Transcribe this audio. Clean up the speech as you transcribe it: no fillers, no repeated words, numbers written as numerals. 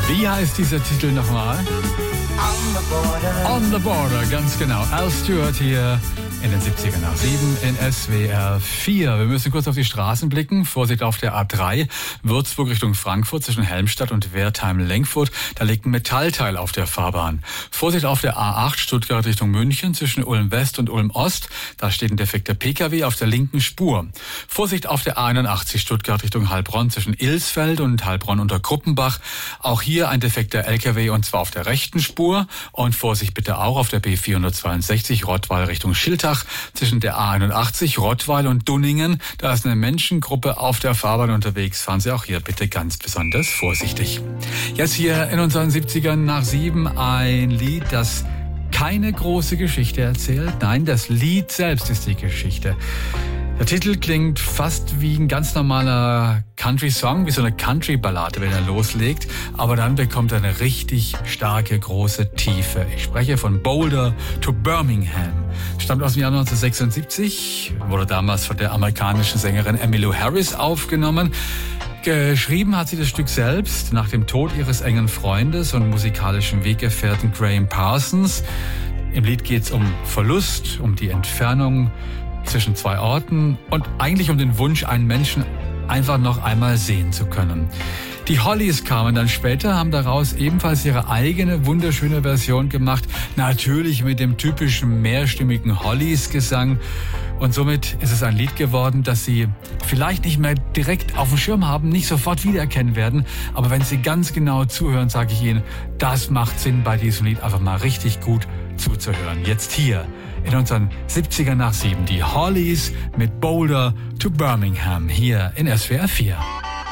Wie heißt dieser Titel nochmal? On the Border, ganz genau. Al Stewart hier in den 70er nach 7 in SWR 4. Wir müssen kurz auf die Straßen blicken. Vorsicht auf der A3, Würzburg Richtung Frankfurt zwischen Helmstadt und Wertheim-Lenkfurt. Da liegt ein Metallteil auf der Fahrbahn. Vorsicht auf der A8, Stuttgart Richtung München zwischen Ulm-West und Ulm-Ost. Da steht ein defekter PKW auf der linken Spur. Vorsicht auf der A81, Stuttgart Richtung Heilbronn zwischen Ilsfeld und Heilbronn unter Kruppenbach. Auch hier ein defekter LKW und zwar auf der rechten Spur. Und Vorsicht bitte auch auf der B462, Rottweil Richtung Schiltach. Zwischen der A81, Rottweil und Dunningen. Da ist eine Menschengruppe auf der Fahrbahn unterwegs. Fahren Sie auch hier bitte ganz besonders vorsichtig. Jetzt hier in unseren 70ern nach 7 ein Lied, das keine große Geschichte erzählt. Nein, das Lied selbst ist die Geschichte. Der Titel klingt fast wie ein ganz normaler Country-Song, wie so eine Country-Ballade, wenn er loslegt. Aber dann bekommt er eine richtig starke, große Tiefe. Ich spreche von Boulder to Birmingham. Stammt aus dem Jahr 1976, wurde damals von der amerikanischen Sängerin Emmylou Harris aufgenommen. Geschrieben hat sie das Stück selbst nach dem Tod ihres engen Freundes und musikalischen Weggefährten Graham Parsons. Im Lied geht es um Verlust, um die Entfernung zwischen zwei Orten und eigentlich um den Wunsch, einen Menschen einfach noch einmal sehen zu können. Die Hollies kamen dann später, haben daraus ebenfalls ihre eigene wunderschöne Version gemacht, natürlich mit dem typischen mehrstimmigen Hollies-Gesang. Und somit ist es ein Lied geworden, das Sie vielleicht nicht mehr direkt auf dem Schirm haben, nicht sofort wiedererkennen werden. Aber wenn Sie ganz genau zuhören, sage ich Ihnen, das macht Sinn, bei diesem Lied einfach mal richtig gut zuzuhören. Jetzt hier in unseren 70er nach 7, die Hollies mit Boulder to Birmingham hier in SWR 4.